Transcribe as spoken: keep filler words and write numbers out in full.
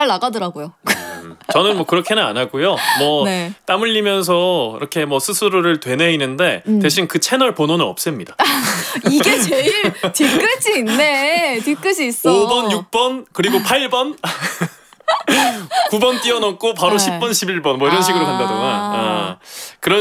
나가더라고요. 음, 저는 뭐 그렇게는 안 하고요. 뭐 네. 땀 흘리면서 이렇게 뭐 스스로를 되뇌이는데 음. 대신 그 채널 번호는 없앱니다. 이게 제일 뒤끝이 있네. 뒤끝이 있어. 오 번, 육 번 그리고 팔 번 구 번 띄워넣고 바로 네. 십 번, 십일 번 뭐 이런 식으로 아. 간다던가 어, 그런